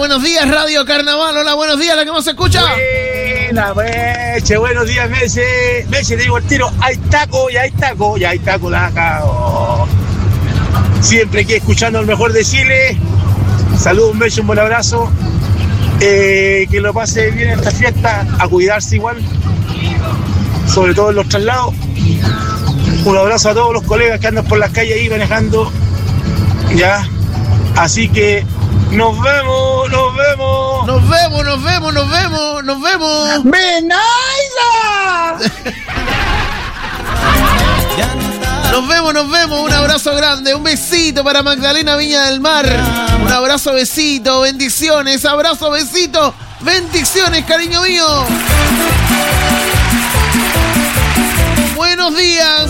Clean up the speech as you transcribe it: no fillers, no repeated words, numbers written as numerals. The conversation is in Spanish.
buenos días, Radio Carnaval. Hola, buenos días, la que más se escucha. Buena, Meche, buenos días, Meche. Meche, te digo al tiro, hay taco la acá. Oh. Siempre aquí escuchando el mejor de Chile. Saludos, Meche, un buen abrazo. Que lo pase bien en esta fiesta, a cuidarse igual, sobre todo en los traslados. Un abrazo a todos los colegas que andan por las calles ahí manejando, ya, así que nos vemos. ¡Menaiza! Nos vemos, un abrazo grande, un besito para Magdalena Viña del Mar, un abrazo, besito, bendiciones, abrazo, besito, bendiciones, cariño mío. Buenos días.